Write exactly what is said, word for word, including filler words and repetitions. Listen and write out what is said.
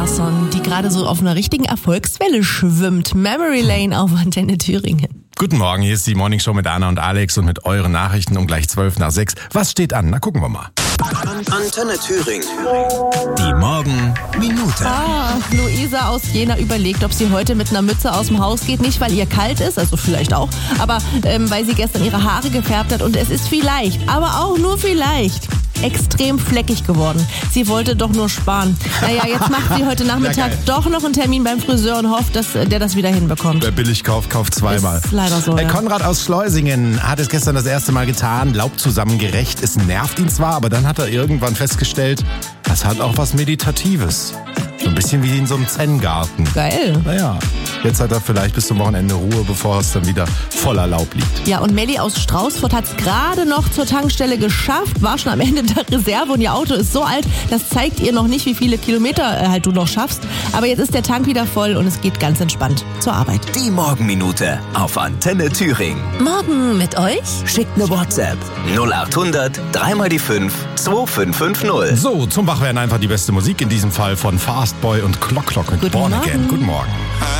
Larsson, die gerade so auf einer richtigen Erfolgswelle schwimmt. Memory Lane auf Antenne Thüringen. Guten Morgen, hier ist die Morning Show mit Anna und Alex und mit euren Nachrichten um gleich zwölf nach sechs. Was steht an? Na, gucken wir mal. Antenne Thüringen. Die Morgenminute. Ah, Luisa aus Jena überlegt, ob sie heute mit einer Mütze aus dem Haus geht. Nicht, weil ihr kalt ist, also vielleicht auch, aber ähm, weil sie gestern ihre Haare gefärbt hat. Und es ist vielleicht, aber auch nur vielleicht, extrem fleckig geworden. Sie wollte doch nur sparen. Naja, jetzt macht sie heute Nachmittag doch noch einen Termin beim Friseur und hofft, dass der das wieder hinbekommt. Wer billig kauft, kauft zweimal. Ist leider so, Äh, ja. Konrad aus Schleusingen hat es gestern das erste Mal getan, Laub zusammengerecht. Es nervt ihn zwar, aber dann hat er irgendwann festgestellt, das hat auch was Meditatives. So ein bisschen wie in so einem Zen-Garten. Geil. Naja, jetzt hat er vielleicht bis zum Wochenende Ruhe, bevor es dann wieder voller Laub liegt. Ja, und Melli aus Straußfurt hat es gerade noch zur Tankstelle geschafft, war schon am Ende der Reserve und ihr Auto ist so alt, das zeigt ihr noch nicht, wie viele Kilometer äh, halt du noch schaffst. Aber jetzt ist der Tank wieder voll und es geht ganz entspannt zur Arbeit. Die Morgenminute auf Antenne Thüringen. Morgen mit euch? Schickt eine WhatsApp null acht hundert drei mal die fünf zwei fünf fünf null. So, zum Wachwerden einfach die beste Musik, in diesem Fall von Fastboy und Clock Clock mit Guten Born Morgen. Again. Guten Morgen.